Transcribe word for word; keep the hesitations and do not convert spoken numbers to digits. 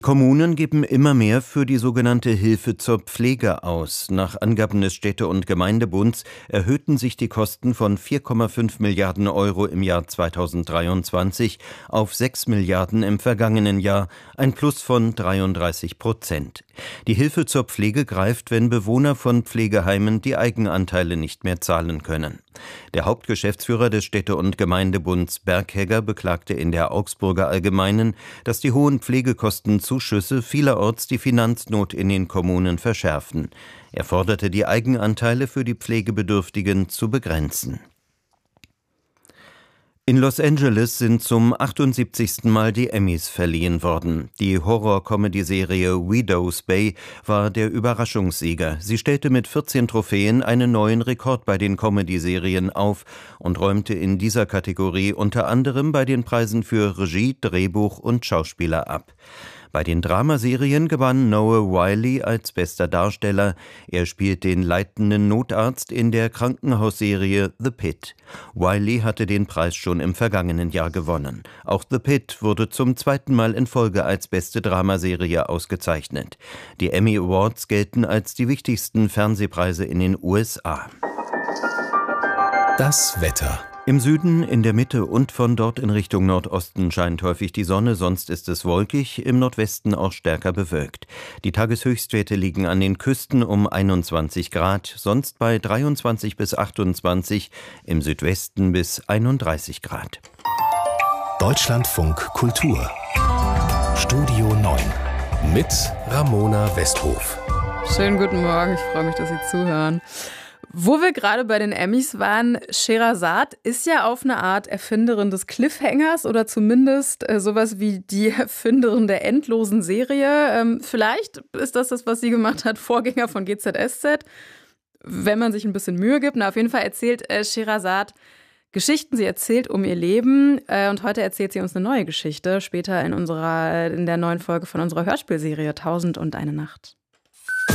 Kommunen geben immer mehr für die sogenannte Hilfe zur Pflege aus. Nach Angaben des Städte- und Gemeindebunds erhöhten sich die Kosten von vier Komma fünf Milliarden Euro im Jahr zweitausenddreiundzwanzig auf sechs Milliarden im vergangenen Jahr, ein Plus von dreiunddreißig Prozent. Die Hilfe zur Pflege greift, wenn Bewohner von Pflegeheimen die Eigenanteile nicht mehr zahlen können. Der Hauptgeschäftsführer des Städte- und Gemeindebunds Berghegger beklagte in der Augsburger Allgemeinen, dass die hohen Pflegekostenzuschüsse vielerorts die Finanznot in den Kommunen verschärfen. Er forderte, die Eigenanteile für die Pflegebedürftigen zu begrenzen. In Los Angeles sind zum achtundsiebzigsten Mal die Emmys verliehen worden. Die Horror-Comedy-Serie Widow's Bay war der Überraschungssieger. Sie stellte mit vierzehn Trophäen einen neuen Rekord bei den Comedy-Serien auf und räumte in dieser Kategorie unter anderem bei den Preisen für Regie, Drehbuch und Schauspieler ab. Bei den Dramaserien gewann Noah Wyle als bester Darsteller. Er spielt den leitenden Notarzt in der Krankenhausserie The Pitt. Wyle hatte den Preis schon im vergangenen Jahr gewonnen. Auch The Pitt wurde zum zweiten Mal in Folge als beste Dramaserie ausgezeichnet. Die Emmy Awards gelten als die wichtigsten Fernsehpreise in den U S A. Das Wetter. Im Süden, in der Mitte und von dort in Richtung Nordosten scheint häufig die Sonne, sonst ist es wolkig, im Nordwesten auch stärker bewölkt. Die Tageshöchstwerte liegen an den Küsten um einundzwanzig Grad, sonst bei dreiundzwanzig bis achtundzwanzig, im Südwesten bis einunddreißig Grad. Deutschlandfunk Kultur. Studio neun mit Ramona Westhof. Schönen guten Morgen, ich freue mich, dass Sie zuhören. Wo wir gerade bei den Emmys waren, Scheherazade ist ja auf eine Art Erfinderin des Cliffhangers oder zumindest äh, sowas wie die Erfinderin der endlosen Serie. Ähm, vielleicht ist das das, was sie gemacht hat, Vorgänger von G Z S Z, wenn man sich ein bisschen Mühe gibt. Na, auf jeden Fall erzählt äh, Scheherazade Geschichten, sie erzählt um ihr Leben äh, und heute erzählt sie uns eine neue Geschichte, später in unserer in der neuen Folge von unserer Hörspielserie Tausend und eine Nacht.